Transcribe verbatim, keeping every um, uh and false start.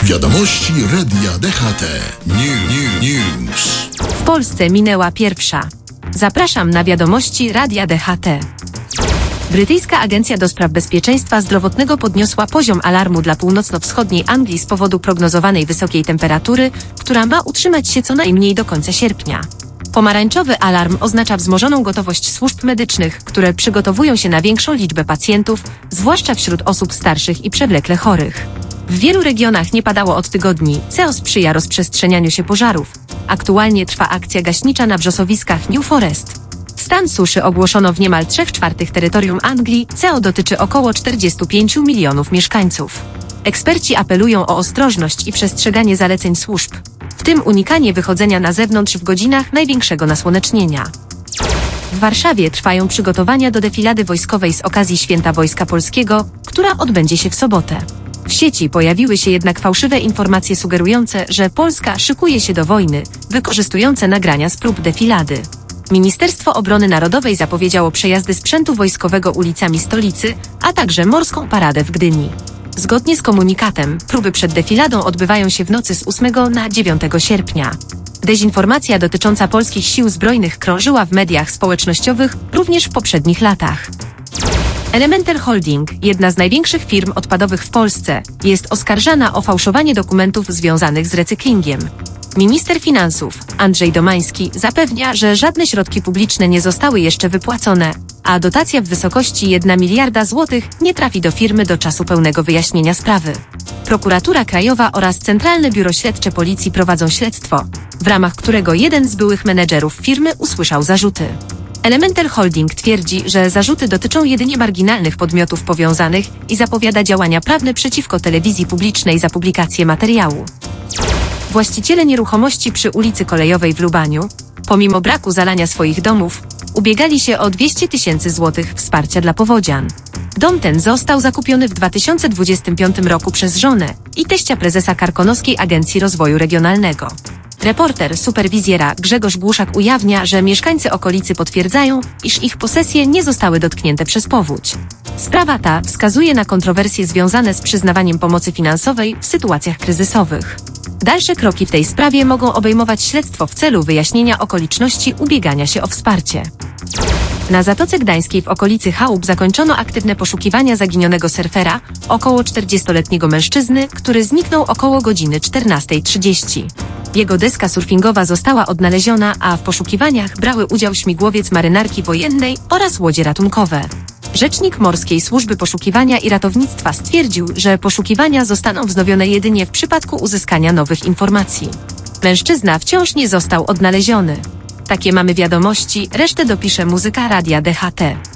Wiadomości Radia D H T. New, News. W Polsce minęła pierwsza. Zapraszam na wiadomości Radia D H T. Brytyjska Agencja do Spraw Bezpieczeństwa Zdrowotnego podniosła poziom alarmu dla północno-wschodniej Anglii z powodu prognozowanej wysokiej temperatury, która ma utrzymać się co najmniej do końca sierpnia. Pomarańczowy alarm oznacza wzmożoną gotowość służb medycznych, które przygotowują się na większą liczbę pacjentów, zwłaszcza wśród osób starszych i przewlekle chorych. W wielu regionach nie padało od tygodni, co sprzyja rozprzestrzenianiu się pożarów. Aktualnie trwa akcja gaśnicza na wrzosowiskach New Forest. Stan suszy ogłoszono w niemal trzech czwartych terytorium Anglii, co dotyczy około czterdziestu pięciu milionów mieszkańców. Eksperci apelują o ostrożność i przestrzeganie zaleceń służb, w tym unikanie wychodzenia na zewnątrz w godzinach największego nasłonecznienia. W Warszawie trwają przygotowania do defilady wojskowej z okazji Święta Wojska Polskiego, która odbędzie się w sobotę. W sieci pojawiły się jednak fałszywe informacje sugerujące, że Polska szykuje się do wojny, wykorzystujące nagrania z prób defilady. Ministerstwo Obrony Narodowej zapowiedziało przejazdy sprzętu wojskowego ulicami stolicy, a także morską paradę w Gdyni. Zgodnie z komunikatem, próby przed defiladą odbywają się w nocy z ósmego na dziewiątego sierpnia. Dezinformacja dotycząca polskich sił zbrojnych krążyła w mediach społecznościowych również w poprzednich latach. Elemental Holding, jedna z największych firm odpadowych w Polsce, jest oskarżana o fałszowanie dokumentów związanych z recyklingiem. Minister finansów, Andrzej Domański, zapewnia, że żadne środki publiczne nie zostały jeszcze wypłacone, a dotacja w wysokości jednego miliarda złotych nie trafi do firmy do czasu pełnego wyjaśnienia sprawy. Prokuratura Krajowa oraz Centralne Biuro Śledcze Policji prowadzą śledztwo, w ramach którego jeden z byłych menedżerów firmy usłyszał zarzuty. Elemental Holding twierdzi, że zarzuty dotyczą jedynie marginalnych podmiotów powiązanych i zapowiada działania prawne przeciwko telewizji publicznej za publikację materiału. Właściciele nieruchomości przy ulicy Kolejowej w Lubaniu, pomimo braku zalania swoich domów, ubiegali się o dwieście tysięcy złotych wsparcia dla powodzian. Dom ten został zakupiony w dwa tysiące dwudziestym piątym roku przez żonę i teścia prezesa Karkonoskiej Agencji Rozwoju Regionalnego. Reporter Superwizjera Grzegorz Głuszak ujawnia, że mieszkańcy okolicy potwierdzają, iż ich posesje nie zostały dotknięte przez powódź. Sprawa ta wskazuje na kontrowersje związane z przyznawaniem pomocy finansowej w sytuacjach kryzysowych. Dalsze kroki w tej sprawie mogą obejmować śledztwo w celu wyjaśnienia okoliczności ubiegania się o wsparcie. Na Zatoce Gdańskiej w okolicy Chałup zakończono aktywne poszukiwania zaginionego surfera, około czterdziestoletniego mężczyzny, który zniknął około godziny czternastej trzydzieści. Jego deska surfingowa została odnaleziona, a w poszukiwaniach brały udział śmigłowiec marynarki wojennej oraz łodzie ratunkowe. Rzecznik Morskiej Służby Poszukiwania i Ratownictwa stwierdził, że poszukiwania zostaną wznowione jedynie w przypadku uzyskania nowych informacji. Mężczyzna wciąż nie został odnaleziony. Takie mamy wiadomości, resztę dopisze muzyka Radia D H T.